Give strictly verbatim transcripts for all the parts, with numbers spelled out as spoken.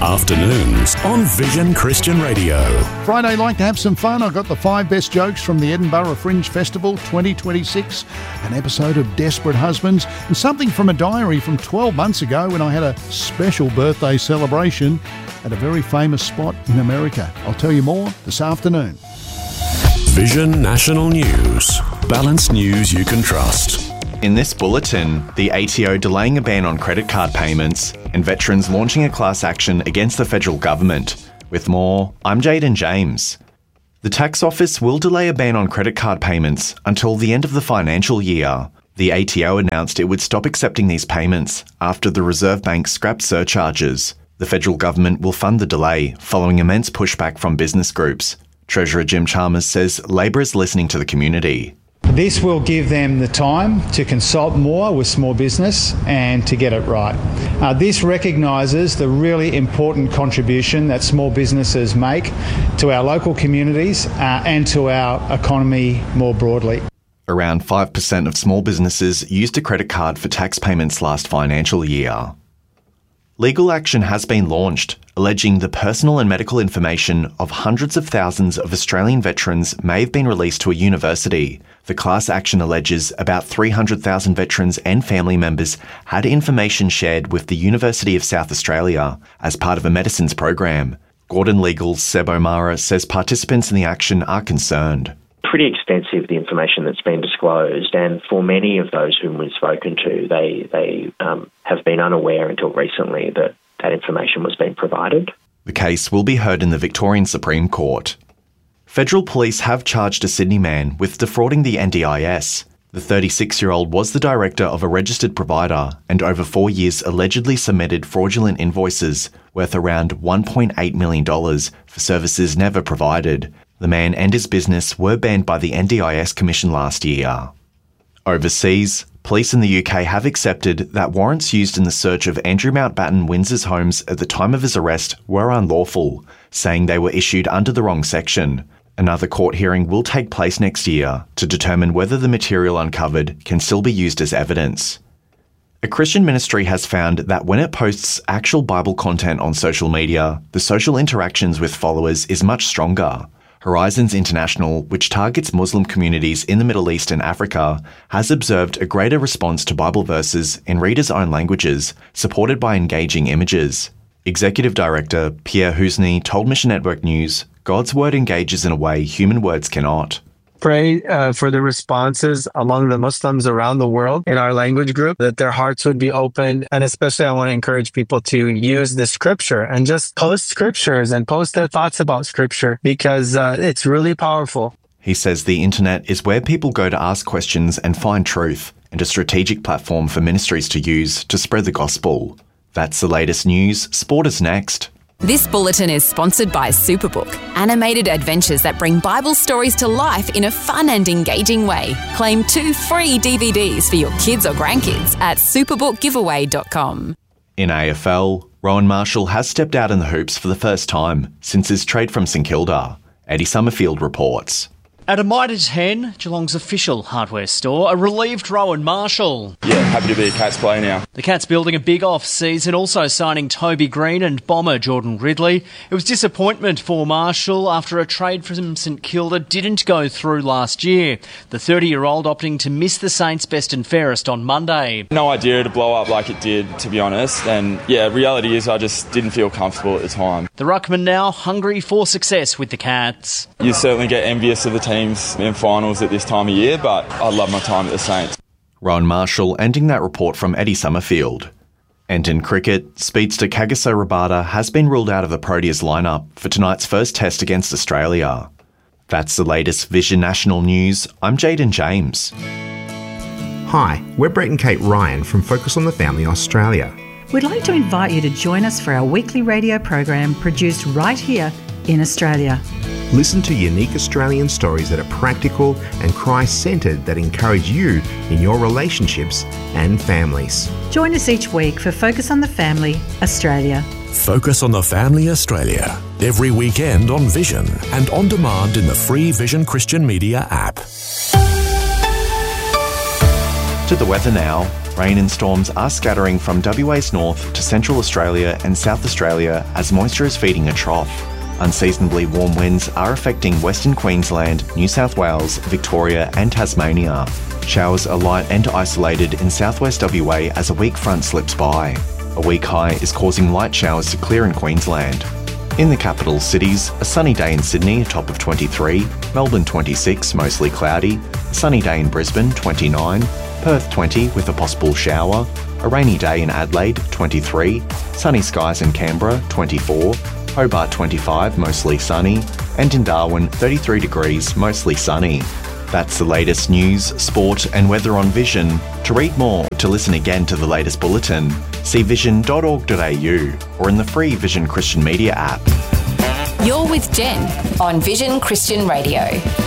Afternoons on Vision Christian Radio. Friday, like to have some fun. I got the five best jokes from the Edinburgh Fringe Festival twenty twenty-six, an episode of Desperate Husbands, and something from a diary from twelve months ago when I had a special birthday celebration at a very famous spot in America. I'll tell you more this afternoon. Vision National News. Balanced news you can trust. In this bulletin, the A T O delaying a ban on credit card payments and veterans launching a class action against the federal government. With more, I'm Jaden James. The tax office will delay a ban on credit card payments until the end of the financial year. The A T O announced it would stop accepting these payments after the Reserve Bank scrapped surcharges. The federal government will fund the delay following immense pushback from business groups. Treasurer Jim Chalmers says Labor is listening to the community. This will give them the time to consult more with small business and to get it right. Uh, this recognises the really important contribution that small businesses make to our local communities uh, and to our economy more broadly. Around five percent of small businesses used a credit card for tax payments last financial year. Legal action has been launched, alleging the personal and medical information of hundreds of thousands of Australian veterans may have been released to a university. The class action alleges about three hundred thousand veterans and family members had information shared with the University of South Australia as part of a medicines program. Gordon Legal's Seb O'Mara says participants in the action are concerned. Pretty extensive, the information that's been disclosed, and for many of those whom we've spoken to, they they um, have been unaware until recently that that information was being provided. The case will be heard in the Victorian Supreme Court. Federal police have charged a Sydney man with defrauding the N D I S. The thirty-six-year-old was the director of a registered provider and over four years allegedly submitted fraudulent invoices worth around one point eight million dollars for services never provided. The man and his business were banned by the N D I S Commission last year. Overseas, police in the U K have accepted that warrants used in the search of Andrew Mountbatten Windsor's homes at the time of his arrest were unlawful, saying they were issued under the wrong section. Another court hearing will take place next year to determine whether the material uncovered can still be used as evidence. A Christian ministry has found that when it posts actual Bible content on social media, the social interactions with followers is much stronger. Horizons International, which targets Muslim communities in the Middle East and Africa, has observed a greater response to Bible verses in readers' own languages, supported by engaging images. Executive Director Pierre Husny told Mission Network News, God's word engages in a way human words cannot. Pray uh, for the responses among the Muslims around the world in our language group, that their hearts would be open. And especially I want to encourage people to use the scripture and just post scriptures and post their thoughts about scripture because uh, it's really powerful. He says the internet is where people go to ask questions and find truth, and a strategic platform for ministries to use to spread the gospel. That's the latest news. Sport is next. This bulletin is sponsored by Superbook, animated adventures that bring Bible stories to life in a fun and engaging way. Claim two free D V Ds for your kids or grandkids at superbook giveaway dot com. In A F L, Rowan Marshall has stepped out in the hoops for the first time since his trade from St Kilda. Eddie Summerfield reports. At a Mitre ten, Geelong's official hardware store, a relieved Rowan Marshall. Yeah, happy to be a Cats player now. The Cats building a big off-season, also signing Toby Green and bomber Jordan Ridley. It was disappointment for Marshall after a trade from St Kilda didn't go through last year. The thirty-year-old opting to miss the Saints' best and fairest on Monday. No idea to blow up like it did, to be honest. And yeah, reality is I just didn't feel comfortable at the time. The ruckman now hungry for success with the Cats. You certainly get envious of the teams in finals at this time of year, but I love my time at the Saints. Rowan Marshall ending that report from Eddie Summerfield. And in cricket, speedster Kagiso Rabada has been ruled out of the Proteas lineup for tonight's first test against Australia. That's the latest Vision National News. I'm Jaden James. Hi, we're Brett and Kate Ryan from Focus on the Family Australia. We'd like to invite you to join us for our weekly radio program produced right here in Australia. Listen to unique Australian stories that are practical and Christ-centred that encourage you in your relationships and families. Join us each week for Focus on the Family Australia. Focus on the Family Australia, every weekend on Vision and on demand in the free Vision Christian Media app. To the weather now. Rain and storms are scattering from W A's north to Central Australia and South Australia as moisture is feeding a trough. Unseasonably warm winds are affecting Western Queensland, New South Wales, Victoria and Tasmania. Showers are light and isolated in southwest W A as a weak front slips by. A weak high is causing light showers to clear in Queensland. In the capital cities, a sunny day in Sydney, a top of twenty-three, Melbourne twenty-six, mostly cloudy, a sunny day in Brisbane, twenty-nine, Perth twenty with a possible shower, a rainy day in Adelaide, twenty-three, sunny skies in Canberra, twenty-four, Hobart twenty-five, mostly sunny, and in Darwin, thirty-three degrees, mostly sunny. That's the latest news, sport and weather on Vision. To read more, to listen again to the latest bulletin, see vision dot org dot a u or in the free Vision Christian Media app. You're with Jen on Vision Christian Radio.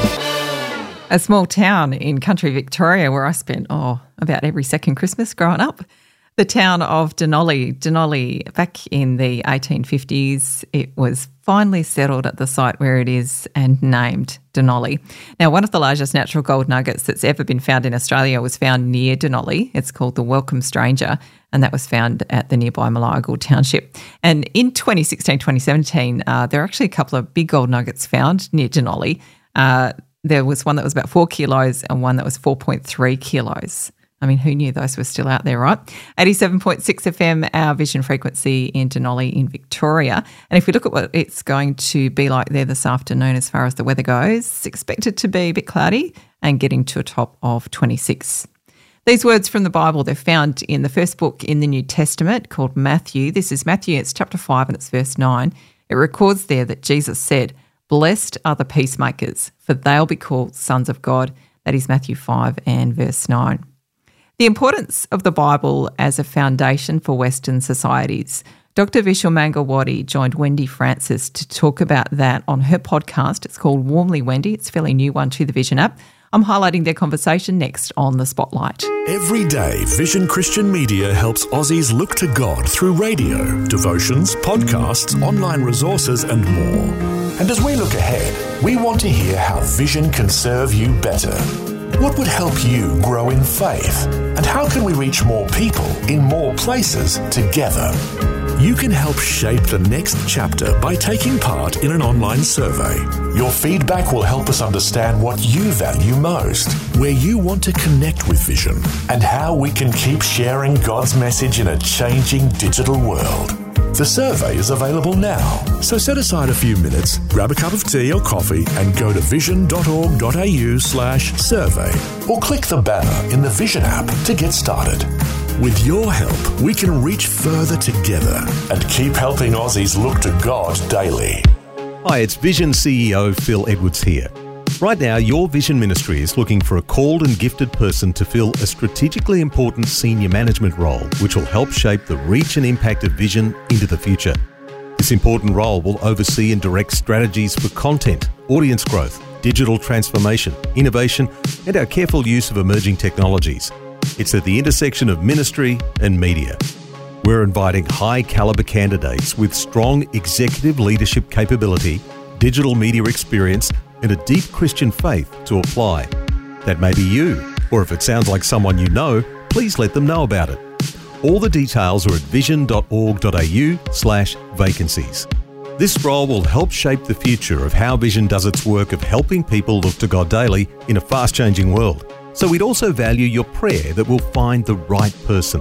A small town in country Victoria where I spent, oh, about every second Christmas growing up. The town of Denali. Denali, back in the eighteen fifties, it was finally settled at the site where it is and named Denali. Now, one of the largest natural gold nuggets that's ever been found in Australia was found near Denali. It's called the Welcome Stranger, and that was found at the nearby Malayagal Township. And in twenty sixteen, twenty seventeen, uh, there are actually a couple of big gold nuggets found near Denali. Uh, there was one that was about four kilos and one that was four point three kilos. I mean, who knew those were still out there, right? eighty-seven point six F M, our vision frequency in Denali in Victoria. And if we look at what it's going to be like there this afternoon as far as the weather goes, it's expected to be a bit cloudy and getting to a top of twenty-six. These words from the Bible, they're found in the first book in the New Testament called Matthew. This is Matthew, it's chapter five and it's verse nine. It records there that Jesus said, "Blessed are the peacemakers, for they'll be called sons of God." That is Matthew five and verse nine. The importance of the Bible as a foundation for Western societies. Doctor Vishal Mangalwadi joined Wendy Francis to talk about that on her podcast. It's called Warmly Wendy. It's a fairly new one to the Vision app. I'm highlighting their conversation next on The Spotlight. Every day, Vision Christian Media helps Aussies look to God through radio, devotions, podcasts, online resources and more. And as we look ahead, we want to hear how Vision can serve you better. What would help you grow in faith? And how can we reach more people in more places together? You can help shape the next chapter by taking part in an online survey. Your feedback will help us understand what you value most, where you want to connect with Vision, and how we can keep sharing God's message in a changing digital world. The survey is available now. So set aside a few minutes, grab a cup of tea or coffee and go to vision dot org dot a u slash survey. Or click the banner in the Vision app to get started. With your help, we can reach further together and keep helping Aussies look to God daily. Hi, it's Vision C E O Phil Edwards here. Right now, your Vision Ministry is looking for a called and gifted person to fill a strategically important senior management role, which will help shape the reach and impact of Vision into the future. This important role will oversee and direct strategies for content, audience growth, digital transformation, innovation, and our careful use of emerging technologies. It's at the intersection of ministry and media. We're inviting high-caliber candidates with strong executive leadership capability, digital media experience, and a deep Christian faith to apply. That may be you, or if it sounds like someone you know, please let them know about it. All the details are at vision dot org dot a u slash vacancies. This role will help shape the future of how Vision does its work of helping people look to God daily in a fast-changing world. So we'd also value your prayer that we'll find the right person.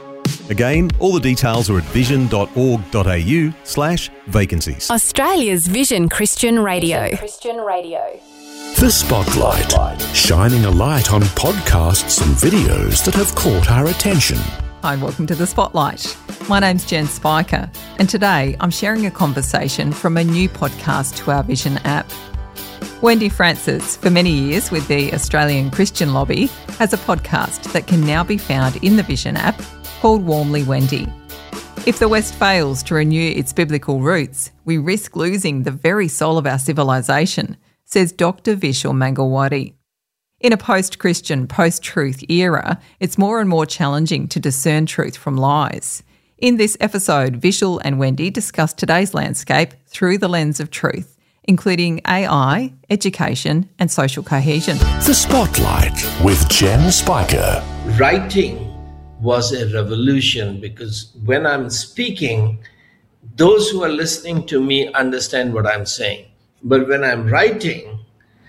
Again, all the details are at vision dot org dot a u slash vacancies. Australia's Vision Christian Radio. Christian Radio. The Spotlight, shining a light on podcasts and videos that have caught our attention. Hi, and welcome to The Spotlight. My name's Jen Spiker, and today I'm sharing a conversation from a new podcast to our Vision app. Wendy Francis, for many years with the Australian Christian Lobby, has a podcast that can now be found in the Vision app called Warmly Wendy. If the West fails to renew its biblical roots, we risk losing the very soul of our civilization, says Doctor Vishal Mangalwadi. In a post-Christian, post-truth era, it's more and more challenging to discern truth from lies. In this episode, Vishal and Wendy discuss today's landscape through the lens of truth, including A I, education and social cohesion. The Spotlight with Jen Spiker. Writing was a revolution, because when I'm speaking, those who are listening to me understand what I'm saying. But when I'm writing,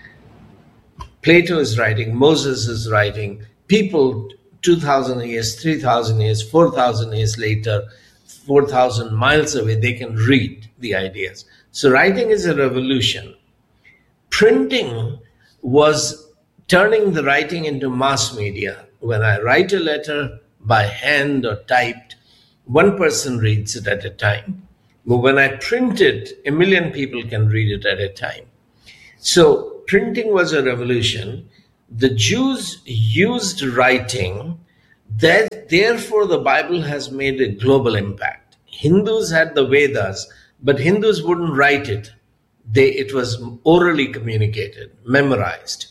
Plato is writing, Moses is writing, people two thousand years, three thousand years, four thousand years later, four thousand miles away, they can read the ideas. So writing is a revolution. Printing was turning the writing into mass media. When I write a letter by hand or typed, one person reads it at a time. But when I print it, a million people can read it at a time. So printing was a revolution. The Jews used writing. That, therefore, the Bible has made a global impact. Hindus had the Vedas, but Hindus wouldn't write it. They, it was orally communicated, memorized.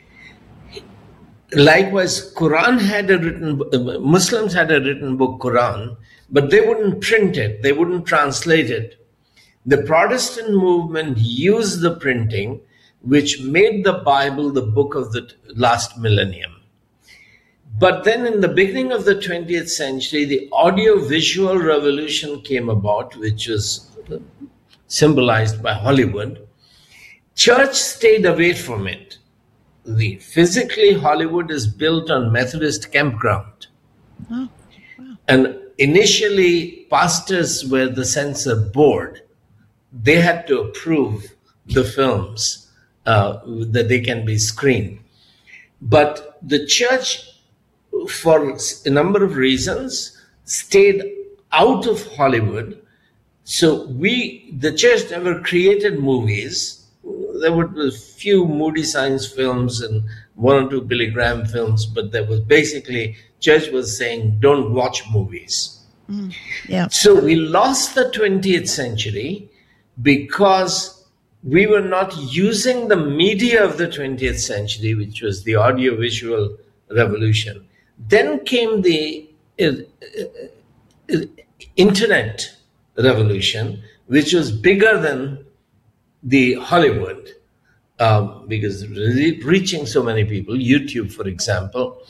Likewise, Quran had a written, Muslims had a written book, Quran, but they wouldn't print it. They wouldn't translate it. The Protestant movement used the printing, which made the Bible the book of the last millennium. But then in the beginning of the twentieth century, the audio-visual revolution came about, which was symbolized by Hollywood. Church stayed away from it. The physically, Hollywood is built on Methodist campground. Oh, wow. And initially, pastors were the censor board. They had to approve the films uh, that they can be screened. But the church, for a number of reasons, stayed out of Hollywood. So we, the church never created movies. There were a few moody science films and one or two Billy Graham films, but there was basically, church was saying, don't watch movies. Mm, yeah. So we lost the twentieth century because we were not using the media of the twentieth century, which was the audiovisual revolution. Then came the uh, uh, internet revolution, which was bigger than the Hollywood, um, because re- reaching so many people, YouTube, for example,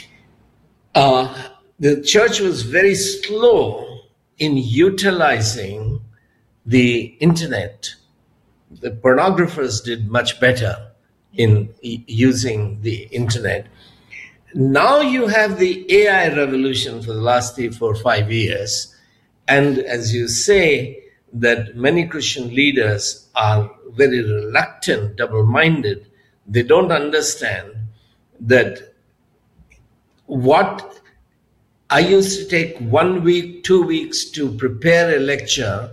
uh, the church was very slow in utilizing the internet. The pornographers did much better in e- using the internet. Now you have the A I revolution for the last three, four, five years. And as you say, that many Christian leaders are very reluctant, double-minded. They don't understand that what I used to take one week, two weeks to prepare a lecture.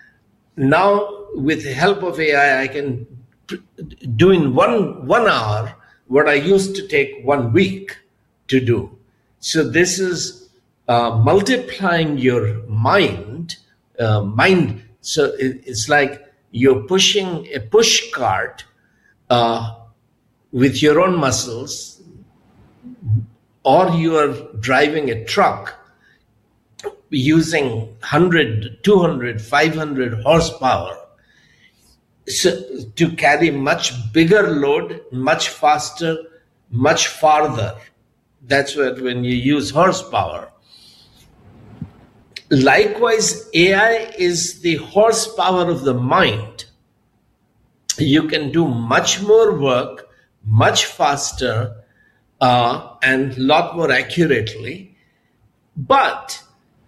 Now, with the help of A I, I can do in one, one hour what I used to take one week to do. So this is uh, multiplying your mind, uh, mind. So it, it's like you're pushing a push cart uh, with your own muscles, or you are driving a truck using one hundred, two hundred, five hundred horsepower. So to carry much bigger load, much faster, much farther. That's what when you use horsepower. Likewise, A I is the horsepower of the mind. You can do much more work, much faster, uh, and a lot more accurately. But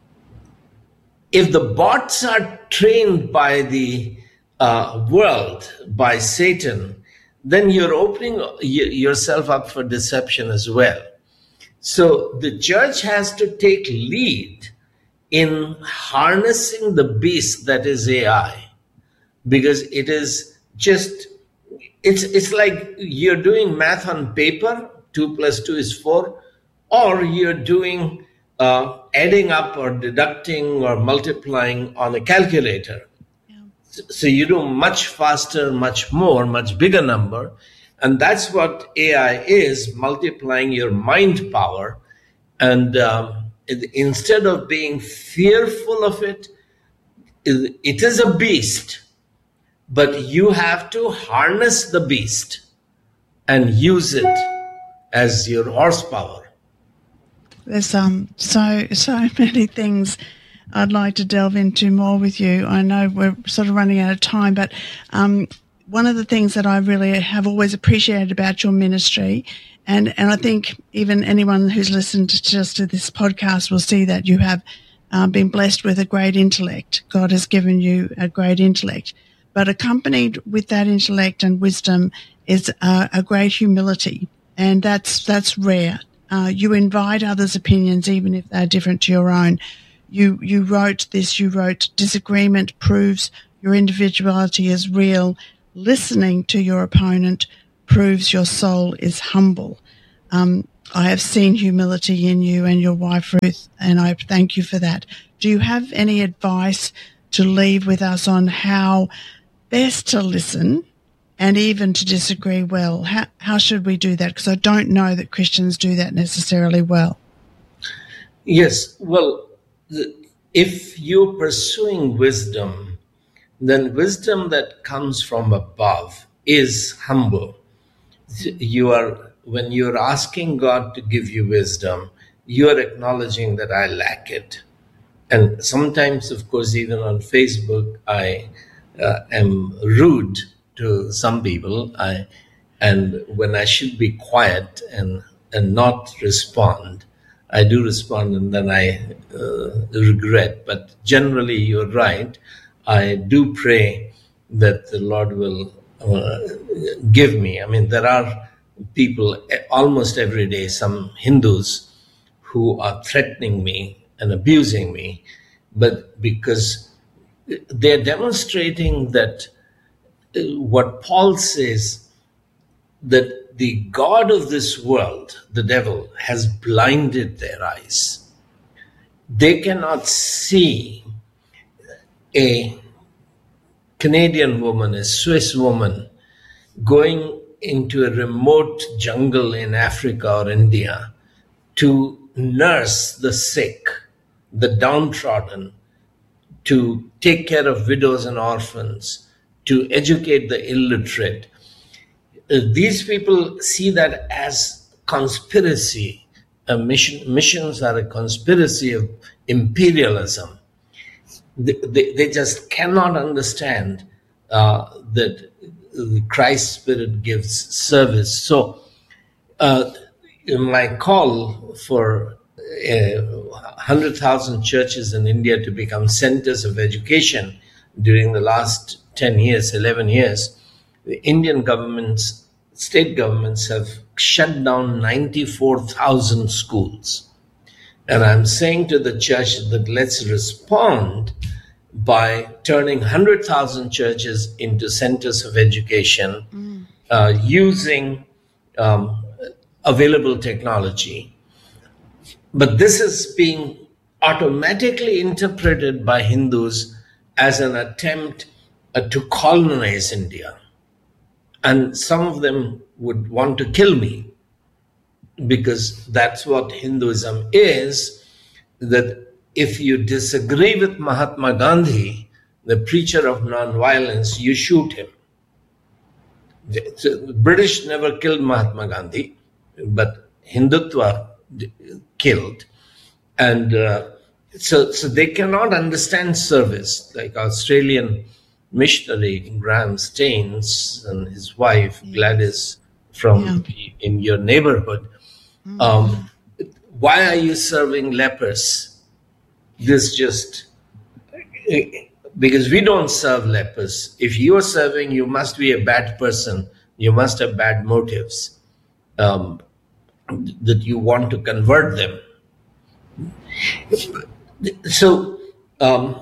if the bots are trained by the uh, world, by Satan, then you're opening yourself up for deception as well. So the church has to take lead in harnessing the beast that is A I, because it is just, it's it's like you're doing math on paper, two plus two is four, or you're doing uh, adding up or deducting or multiplying on a calculator. Yeah. So, so you do much faster, much more, much bigger number, and that's what A I is, multiplying your mind power. And um, instead of being fearful of it, it is a beast, but you have to harness the beast and use it as your horsepower. there's um so so many things I'd like to delve into more with you. I know we're sort of running out of time, but um, one of the things that I really have always appreciated about your ministry, and, and I think even anyone who's listened to just to this podcast will see that you have uh, been blessed with a great intellect. God has given you a great intellect. But accompanied with that intellect and wisdom is uh, a great humility, and that's that's rare. Uh, you invite others' opinions, even if they're different to your own. You you wrote this, you wrote, disagreement proves your individuality is real. Listening to your opponent proves your soul is humble. Um, I have seen humility in you and your wife, Ruth, and I thank you for that. Do you have any advice to leave with us on how best to listen and even to disagree well? How, how should we do that? Because I don't know that Christians do that necessarily well. Yes, well, if you're pursuing wisdom, then wisdom that comes from above is humble. You are, when you're asking God to give you wisdom, you are acknowledging that I lack it. And sometimes, of course, even on Facebook, I uh, am rude to some people. I, and when I should be quiet and, and not respond, I do respond, and then I uh, regret. But generally, you're right. I do pray that the Lord will uh, give me. I mean, there are people almost every day, some Hindus, who are threatening me and abusing me, but because they're demonstrating that uh, what Paul says, that the God of this world, the devil, has blinded their eyes. They cannot see a Canadian woman, a Swiss woman, going into a remote jungle in Africa or India to nurse the sick, the downtrodden, to take care of widows and orphans, to educate the illiterate. These people see that as conspiracy. A mission, missions are a conspiracy of imperialism. They, they, they just cannot understand uh, that Christ's Spirit gives service. So uh, my call for uh, one hundred thousand churches in India to become centers of education during the last ten years, eleven years, the Indian governments, state governments have shut down ninety-four thousand schools. And I'm saying to the church that let's respond by turning one hundred thousand churches into centers of education, mm. uh, using um, available technology. But this is being automatically interpreted by Hindus as an attempt uh, to colonize India. And some of them would want to kill me, because that's what Hinduism is, that if you disagree with Mahatma Gandhi, the preacher of nonviolence, you shoot him. The British never killed Mahatma Gandhi, but Hindutva killed. And uh, so, so they cannot understand service, like Australian missionary Graham Staines and his wife Gladys from yeah. in your neighborhood. Mm. Um, why are you serving lepers? This just, because we don't serve lepers. If you are serving, you must be a bad person. You must have bad motives, um, that you want to convert them. So um,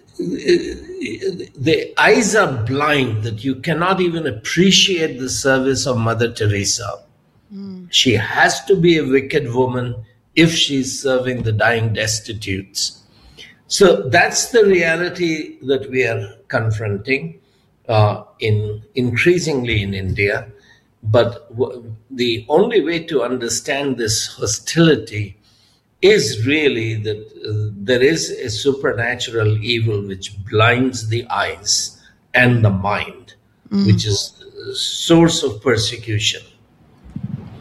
the eyes are blind that you cannot even appreciate the service of Mother Teresa. Mm. She has to be a wicked woman if she's serving the dying destitutes. So that's the reality that we are confronting uh, in increasingly in India. But w- the only way to understand this hostility is really that uh, there is a supernatural evil which blinds the eyes and the mind, mm. which is the source of persecution.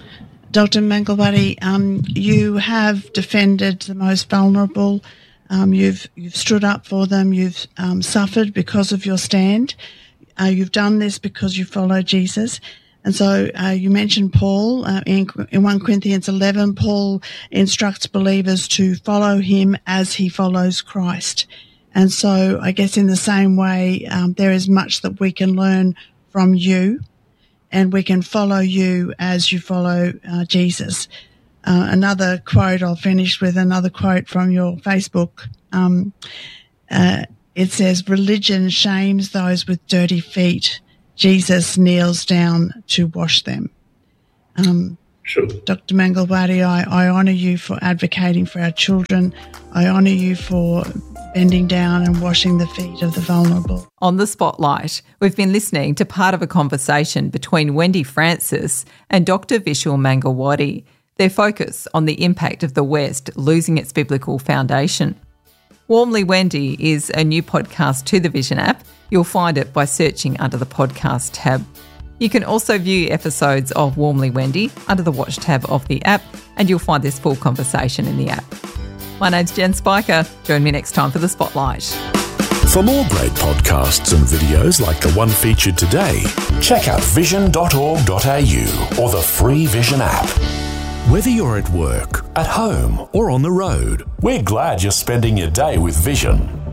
Doctor Mangalwadi, um, you have defended the most vulnerable. Um, you've you've stood up for them. You've um, suffered because of your stand. Uh, you've done this because you follow Jesus. And so uh, you mentioned Paul. Uh, in, in First Corinthians eleven, Paul instructs believers to follow him as he follows Christ. And so I guess in the same way, um, there is much that we can learn from you, and we can follow you as you follow uh, Jesus. Uh, another quote, I'll finish with another quote from your Facebook. Um, uh, it says, "Religion shames those with dirty feet. Jesus kneels down to wash them." Um, True. Doctor Mangalwadi, I, I honour you for advocating for our children. I honour you for bending down and washing the feet of the vulnerable. On the Spotlight, we've been listening to part of a conversation between Wendy Francis and Doctor Vishal Mangalwadi, their focus on the impact of the West losing its biblical foundation. Warmly Wendy is a new podcast to the Vision app. You'll find it by searching under the podcast tab. You can also view episodes of Warmly Wendy under the Watch tab of the app, and you'll find this full conversation in the app. My name's Jen Spiker. Join me next time for the Spotlight. For more great podcasts and videos like the one featured today, check out vision dot org dot a u or the free Vision app. Whether you're at work, at home, or on the road, we're glad you're spending your day with Vision.